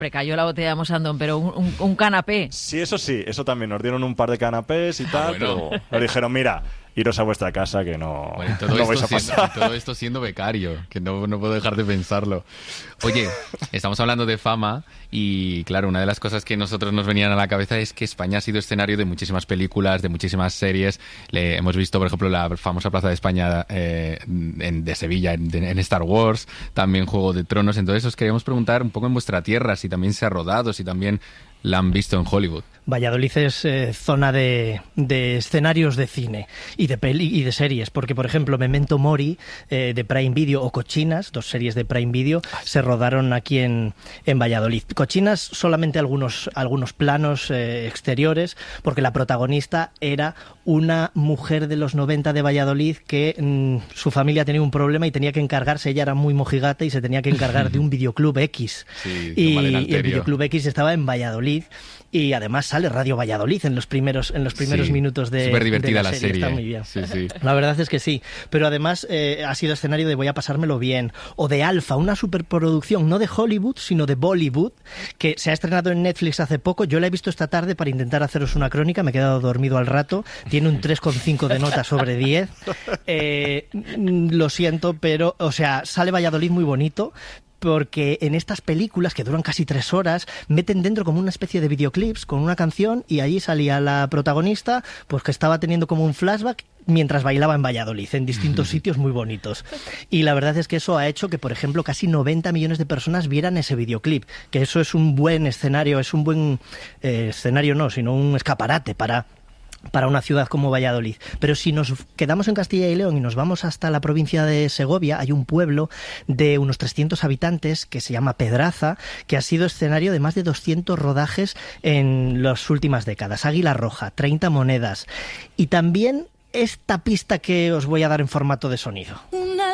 Cayó la botella de Mosandón, pero un canapé. Sí, eso también. Nos dieron un par de canapés y tal, bueno. pero nos dijeron, mira, iros a vuestra casa que no, Bueno, no vais a pasar. todo esto siendo becario, que no puedo dejar de pensarlo. Oye, estamos hablando de fama y, claro, una de las cosas que nosotros nos venían a la cabeza es que España ha sido escenario de muchísimas películas, de muchísimas series. Hemos visto, por ejemplo, la famosa Plaza de España de Sevilla, en Star Wars, también Juego de Tronos. Entonces os queríamos preguntar un poco en vuestra tierra, si también se ha rodado, si también la han visto en Hollywood. Valladolid es zona de escenarios de cine y de series, porque por ejemplo Memento Mori de Prime Video o Cochinas, 2 series de Prime Video, se rodaron aquí en Valladolid. Cochinas solamente algunos planos exteriores, porque la protagonista era una mujer de los 90 de Valladolid que su familia tenía un problema y tenía que encargarse, ella era muy mojigata y se tenía que encargar de un videoclub X. Sí, y el videoclub X estaba en Valladolid. Y además sale Radio Valladolid en los primeros minutos de súper divertida la serie. Está muy bien. Sí, sí. La verdad es que sí. Pero además ha sido escenario de Voy a pasármelo bien. O de Alfa, una superproducción, no de Hollywood, sino de Bollywood, que se ha estrenado en Netflix hace poco. Yo la he visto esta tarde para intentar haceros una crónica. Me he quedado dormido al rato. Tiene un 3,5 de nota sobre 10. Lo siento, pero, o sea, sale Valladolid muy bonito, porque en estas películas, que duran casi 3 horas, meten dentro como una especie de videoclips con una canción y allí salía la protagonista, pues que estaba teniendo como un flashback mientras bailaba en Valladolid, en distintos sitios muy bonitos. Y la verdad es que eso ha hecho que, por ejemplo, casi 90 millones de personas vieran ese videoclip, que eso es un buen escenario, es un buen escenario no, sino un escaparate para una ciudad como Valladolid. Pero si nos quedamos en Castilla y León y nos vamos hasta la provincia de Segovia, hay un pueblo de unos 300 habitantes que se llama Pedraza, que ha sido escenario de más de 200 rodajes en las últimas décadas. Águila Roja, 30 monedas. Y también esta pista que os voy a dar en formato de sonido.